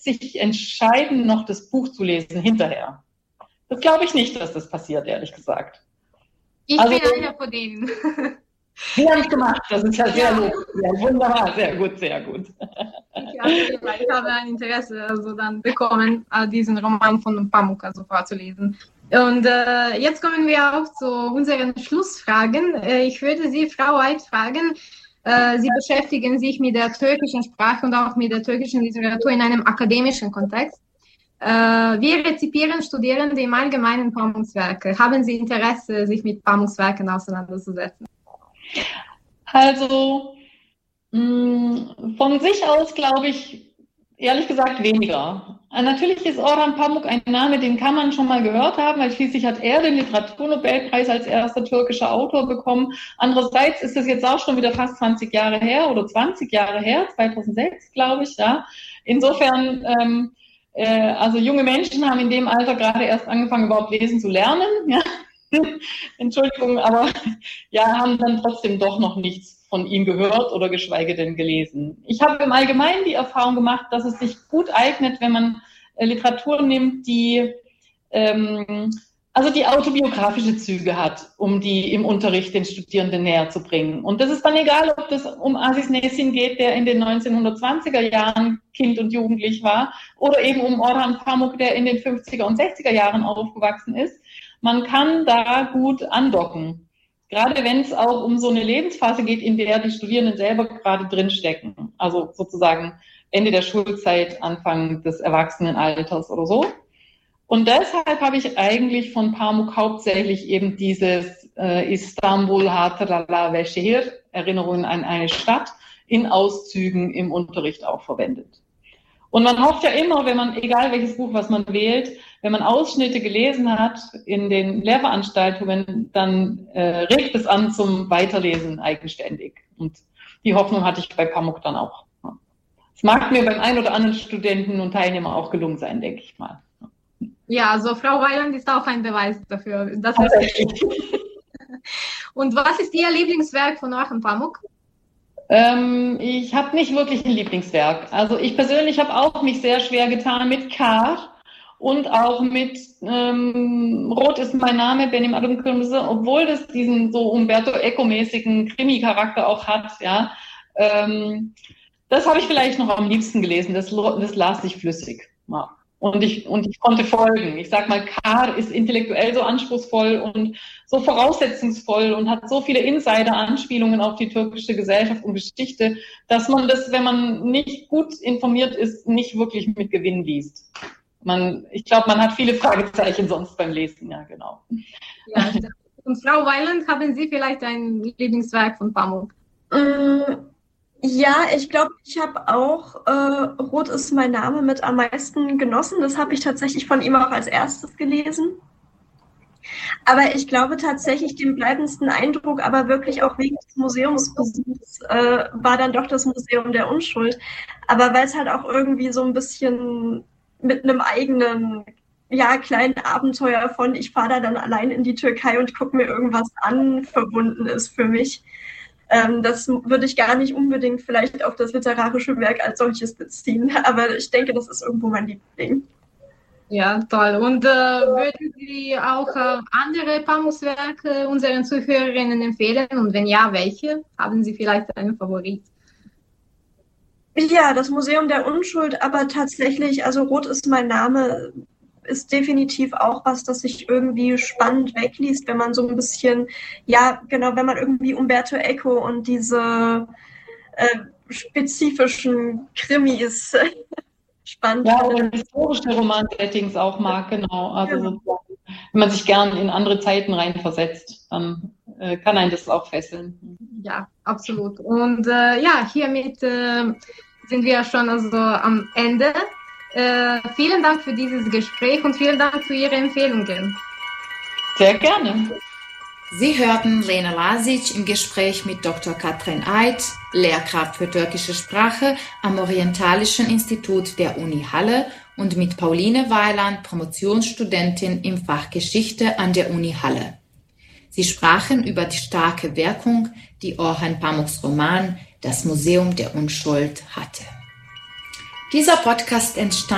sich entscheiden, noch das Buch zu lesen hinterher. Das glaube ich nicht, dass das passiert, ehrlich gesagt. Ich bin einer von denen. Sie haben es gemacht, das ist ja sehr gut. Ja, wunderbar, sehr gut, sehr gut. Ich habe ein Interesse dann bekommen, diesen Roman von Pamuk vorzulesen. Und jetzt kommen wir auch zu unseren Schlussfragen. Ich würde Sie, Frau White, fragen, Sie beschäftigen sich mit der türkischen Sprache und auch mit der türkischen Literatur in einem akademischen Kontext. Wie rezipieren Studierende im Allgemeinen Pamuks Werke? Haben Sie Interesse, sich mit Pamuks Werken auseinanderzusetzen? Also von sich aus glaube ich, ehrlich gesagt, weniger. Natürlich ist Orhan Pamuk ein Name, den kann man schon mal gehört haben, weil schließlich hat er den Literaturnobelpreis als erster türkischer Autor bekommen. Andererseits ist es jetzt auch schon wieder fast 20 Jahre her oder 20 Jahre her, 2006, glaube ich. Ja. Insofern, also junge Menschen haben in dem Alter gerade erst angefangen, überhaupt lesen zu lernen. Ja. Entschuldigung, aber ja, haben dann trotzdem doch noch nichts von ihm gehört oder geschweige denn gelesen. Ich habe im Allgemeinen die Erfahrung gemacht, dass es sich gut eignet, wenn man Literatur nimmt, die also die autobiografische Züge hat, um die im Unterricht den Studierenden näher zu bringen. Und das ist dann egal, ob das um Aziz Nesin geht, der in den 1920er Jahren Kind und Jugendlich war, oder eben um Orhan Pamuk, der in den 50er und 60er Jahren aufgewachsen ist. Man kann da gut andocken. Gerade wenn es auch um so eine Lebensphase geht, in der die Studierenden selber gerade drinstecken. Also sozusagen Ende der Schulzeit, Anfang des Erwachsenenalters oder so. Und deshalb habe ich eigentlich von Pamuk hauptsächlich eben dieses Istanbul Hatırlar ve Şehir, Erinnerungen an eine Stadt, in Auszügen im Unterricht auch verwendet. Und man hofft ja immer, wenn man, egal welches Buch, was man wählt, wenn man Ausschnitte gelesen hat in den Lehrveranstaltungen, dann regt es an zum Weiterlesen eigenständig. Und die Hoffnung hatte ich bei Pamuk dann auch. Es mag mir beim einen oder anderen Studenten und Teilnehmer auch gelungen sein, denke ich mal. Ja, also Frau Weiland ist auch ein Beweis dafür. Und was ist Ihr Lieblingswerk von Orhan Pamuk? Ich habe nicht wirklich ein Lieblingswerk. Also ich persönlich habe auch mich sehr schwer getan mit Kar und auch mit Rot ist mein Name, Benim Adım Kırmızı, obwohl das diesen so Umberto Eco-mäßigen Krimi-Charakter auch hat. Ja, das habe ich vielleicht noch am liebsten gelesen. Das las sich flüssig. Ja. Und ich konnte folgen. Ich sag mal, Kar ist intellektuell so anspruchsvoll und so voraussetzungsvoll und hat so viele Insider-Anspielungen auf die türkische Gesellschaft und Geschichte, dass man das, wenn man nicht gut informiert ist, nicht wirklich mit Gewinn liest. Ich glaube, man hat viele Fragezeichen sonst beim Lesen, ja, genau. Ja, und Frau Weiland, haben Sie vielleicht ein Lieblingswerk von Pamuk? Ja, ich glaube, ich habe auch Rot ist mein Name mit am meisten genossen. Das habe ich tatsächlich von ihm auch als erstes gelesen. Aber ich glaube tatsächlich, den bleibendsten Eindruck, aber wirklich auch wegen des Museumsbesuchs, war dann doch das Museum der Unschuld. Aber weil es halt auch irgendwie so ein bisschen mit einem eigenen, ja, kleinen Abenteuer von ich fahre da dann allein in die Türkei und gucke mir irgendwas an, verbunden ist für mich. Das würde ich gar nicht unbedingt vielleicht auf das literarische Werk als solches beziehen, aber ich denke, das ist irgendwo mein Liebling. Ja, toll. Und würden Sie auch andere Pamuks-Werke unseren Zuhörerinnen empfehlen? Und wenn ja, welche? Haben Sie vielleicht einen Favorit? Ja, das Museum der Unschuld, aber tatsächlich, also Rot ist mein Name, ist definitiv auch was, das sich irgendwie spannend wegliest, wenn man so ein bisschen, ja, genau, wenn man irgendwie Umberto Eco und diese spezifischen Krimis spannend. Ja, oder historische Roman-Settings auch mag, genau. Also wenn man sich gern in andere Zeiten reinversetzt, dann kann einen das auch fesseln. Ja, absolut. Und ja, hiermit sind wir schon also am Ende. Vielen Dank für dieses Gespräch und vielen Dank für Ihre Empfehlungen. Sehr gerne. Sie hörten Lena Lasic im Gespräch mit Dr. Katrin Eid, Lehrkraft für türkische Sprache am Orientalischen Institut der Uni Halle, und mit Pauline Weiland, Promotionsstudentin im Fach Geschichte an der Uni Halle. Sie sprachen über die starke Wirkung, die Orhan Pamuks Roman Das Museum der Unschuld hatte. Dieser Podcast entstand